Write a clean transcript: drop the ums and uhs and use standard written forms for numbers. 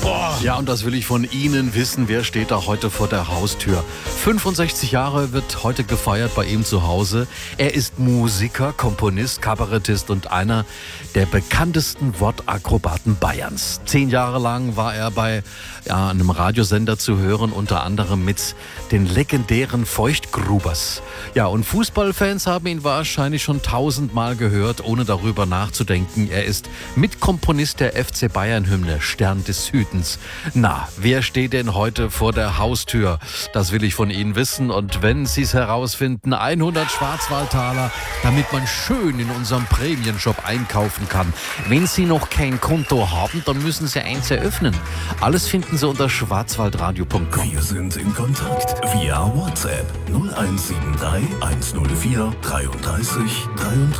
Ja, und das will ich von Ihnen wissen. Wer steht da heute vor der Haustür? 65 Jahre wird heute gefeiert bei ihm zu Hause. Er ist Musiker, Komponist, Kabarettist und einer der bekanntesten Wortakrobaten Bayerns. 10 Jahre lang war er bei einem Radiosender zu hören, unter anderem mit den legendären Feuchtgrubers. Ja, und Fußballfans haben ihn wahrscheinlich schon 1000-mal gehört, ohne darüber nachzudenken. Er ist Mitkomponist der FC Bayern-Hymne Stern des Südens. Na, wer steht denn heute vor der Haustür? Das will ich von Ihnen wissen. Und wenn Sie es herausfinden, 100 Schwarzwaldtaler, damit man schön in unserem Prämienshop einkaufen kann. Wenn Sie noch kein Konto haben, dann müssen Sie eins eröffnen. Alles finden Sie unter schwarzwaldradio.com. Wir sind in Kontakt via WhatsApp 0173 104 33 33.